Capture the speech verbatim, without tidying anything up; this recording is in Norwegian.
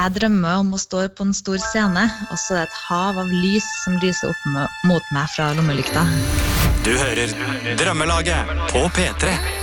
Jeg drømmer om å stå på en stor scene, og så er det et hav av lys som lyser opp mot meg fra lommelykta. Du hører Drømmelaget på P tre.